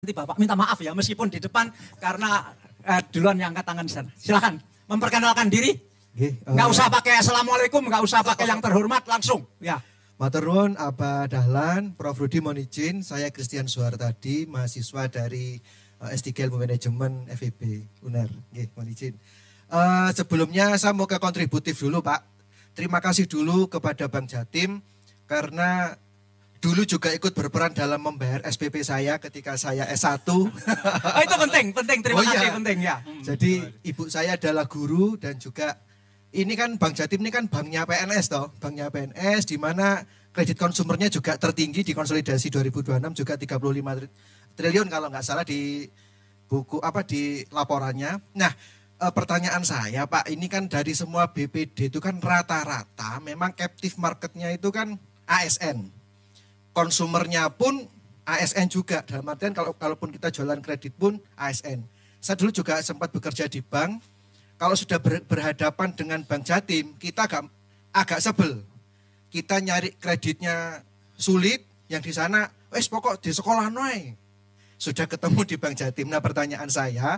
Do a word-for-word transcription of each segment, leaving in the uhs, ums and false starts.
Nanti Bapak minta maaf ya meskipun di depan karena eh, duluan yang angkat tangan di sana. Silakan memperkenalkan diri. Nggih, Nggak uh, usah pakai assalamualaikum, nggak usah pakai yang terhormat, langsung. Ya. Matur nuwun Aba Dahlan, Prof Rudi mohon izin, saya Christian Suhartadi, mahasiswa dari uh, S tiga Ilmu Manajemen F E B U N E R. Nggih, mohon izin. Uh, sebelumnya saya mau ke kontributif dulu Pak. Terima kasih dulu kepada Bang Jatim karena dulu juga ikut berperan dalam membayar S P P saya ketika saya S satu. Oh, itu penting, penting. Terima Oh, kasih, iya. penting ya. Jadi ibu saya adalah guru dan juga ini kan Bang Jatim ini kan banknya P N S toh, banknya P N S di mana kredit konsumernya juga tertinggi di konsolidasi dua ribu dua puluh enam juga tiga puluh lima triliun kalau nggak salah di buku apa di laporannya. Nah, e, pertanyaan saya Pak, ini kan dari semua B P D itu kan rata-rata memang captive marketnya itu kan A S N. Konsumernya pun A S N juga, dalam artian kalau kalaupun kita jualan kredit pun A S N. Saya dulu juga sempat bekerja di bank, kalau sudah ber, berhadapan dengan Bank Jatim, kita agak, agak sebel. Kita nyari kreditnya sulit, yang di sana, wes pokok di sekolah noy. Sudah ketemu di Bank Jatim. Nah pertanyaan saya,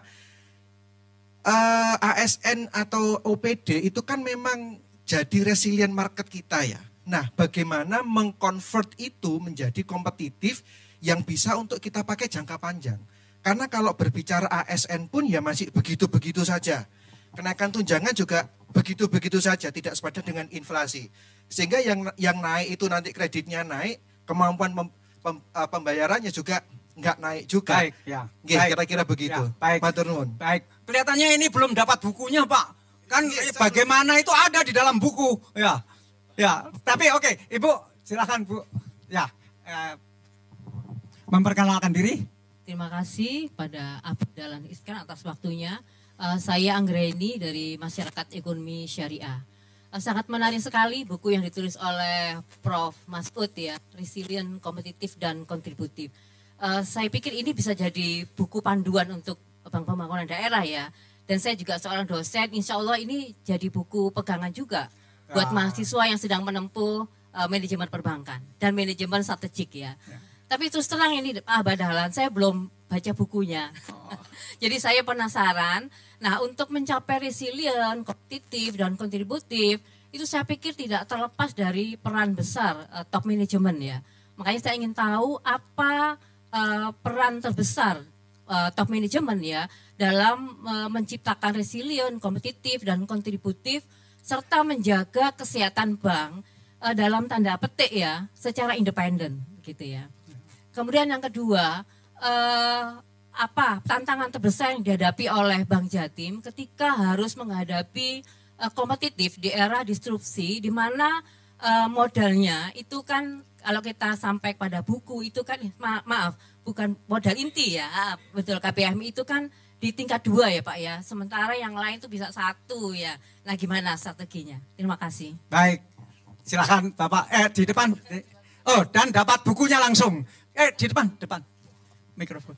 uh, A S N atau O P D itu kan memang jadi resilient market kita ya. Nah, bagaimana mengkonvert itu menjadi kompetitif yang bisa untuk kita pakai jangka panjang. Karena kalau berbicara A S N pun ya masih begitu-begitu saja. Kenaikan tunjangan juga begitu-begitu saja, tidak sepadan dengan inflasi. Sehingga yang yang naik itu nanti kreditnya naik, kemampuan mem, pem, uh, pembayarannya juga nggak naik juga. Baik, ya. Nggih, Baik. kira-kira begitu. Ya, baik. Matur nuwun. Baik. Kelihatannya ini belum dapat bukunya, Pak. Kan Iya, eh, bagaimana itu ada di dalam buku. Ya. Ya, tapi oke, Ibu, silakan Bu. Ya, eh, memperkenalkan diri. Terima kasih pada Aba Dahlan Iskan atas waktunya. Uh, saya Anggraini dari Masyarakat Ekonomi Syariah. Uh, sangat menarik sekali buku yang ditulis oleh Prof Masud ya, Resilient, Kompetitif dan Kontributif. Uh, saya pikir ini bisa jadi buku panduan untuk Bank Pembangunan Daerah ya. Dan saya juga seorang dosen, insya Allah ini jadi buku pegangan juga buat Ah. mahasiswa yang sedang menempuh uh, manajemen perbankan dan manajemen strategik ya. Ya. Tapi terus terang ini Aba Dahlan, saya belum baca bukunya. Oh. Jadi saya penasaran. Nah, untuk mencapai resilient, kompetitif dan kontributif, itu saya pikir tidak terlepas dari peran besar uh, top manajemen ya. Makanya saya ingin tahu apa uh, peran terbesar uh, top manajemen ya dalam uh, menciptakan resilient, kompetitif dan kontributif serta menjaga kesehatan bank uh, dalam tanda petik ya, secara independen gitu ya. Kemudian yang kedua, uh, apa tantangan terbesar yang dihadapi oleh Bank Jatim ketika harus menghadapi uh, kompetitif di era disrupsi, di mana uh, modalnya itu kan kalau kita sampai pada buku itu kan ma maaf bukan modal inti ya, betul K P M I itu kan di tingkat dua ya Pak ya, sementara yang lain itu bisa satu ya. Nah gimana strateginya? Terima kasih. Baik, silakan Bapak. Eh di depan. Oh, dan dapat bukunya langsung. Eh di depan, depan. Mikrofon.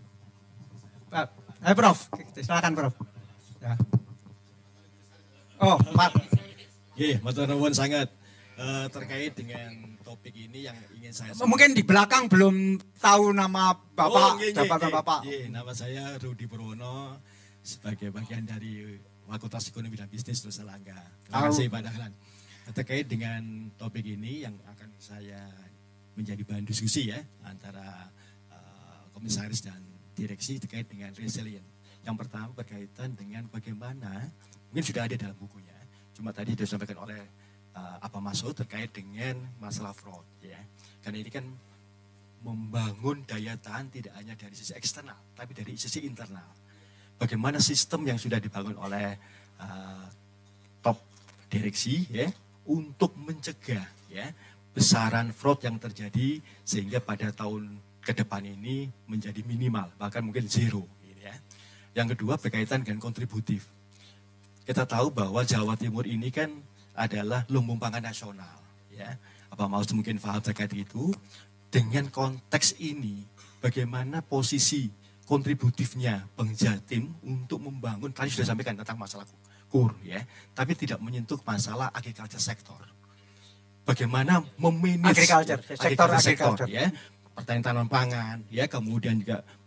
Eh Prof, silakan Prof. Ya. Oh, Pak. Nggih, matur nuwun sangat. Uh, terkait dengan topik ini yang ingin saya Mungkin di belakang belum tahu nama Bapak, Oh, nggih, nggih, Bapak, nggih. Bapak. Nggih, nama saya Rudi Purwono sebagai bagian dari Fakultas Ekonomi dan Bisnis Nusalangga. Terima kasih Pak Dahlan. Terkait dengan topik ini yang akan saya menjadi bahan diskusi ya antara uh, komisaris dan direksi terkait dengan resilient. Yang pertama berkaitan dengan bagaimana, mungkin sudah ada dalam bukunya, cuma tadi sudah disampaikan oleh uh, apa Masud terkait dengan masalah fraud ya. Karena ini kan membangun daya tahan tidak hanya dari sisi eksternal, tapi dari sisi internal. Bagaimana sistem yang sudah dibangun oleh uh, top direksi ya untuk mencegah ya besaran fraud yang terjadi sehingga pada tahun ke depan ini menjadi minimal bahkan mungkin zero gitu ya. Yang kedua berkaitan dengan kontributif. Kita tahu bahwa Jawa Timur ini kan adalah lumbung pangan nasional ya. Apa mau mungkin paham terkait itu. Dengan konteks ini bagaimana posisi kontributifnya Bank Jatim untuk membangun, tadi sudah sampaikan tentang masalah kur ya, tapi tidak menyentuh masalah agriculture sektor. Bagaimana memanage Agriculture, sektor agriculture. ya, pertanian tanaman pangan, ya kemudian juga